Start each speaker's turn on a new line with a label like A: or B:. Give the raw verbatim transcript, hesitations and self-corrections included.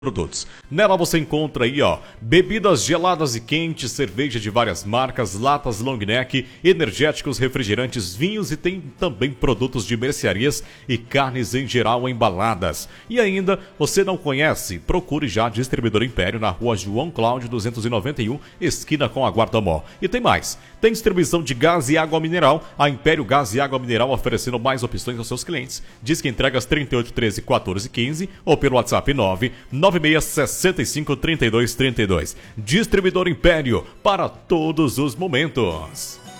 A: Produtos. Nela você encontra aí, ó, bebidas geladas e quentes, cerveja de várias marcas, latas long neck, energéticos, refrigerantes, vinhos e tem também produtos de mercearias e carnes em geral embaladas. E ainda, você não conhece? Procure já a Distribuidora Império na rua João Cláudio duzentos e noventa e um, esquina com a Guarda-Mó. E tem mais, tem distribuição de gás e água mineral, a Império Gás e Água Mineral oferecendo mais opções aos seus clientes. Diz que entregas trinta e oito, treze, quatorze, quinze ou pelo WhatsApp nove nove seis sessenta e cinco, trinta e dois, trinta e dois. Distribuidor Império, para todos os momentos.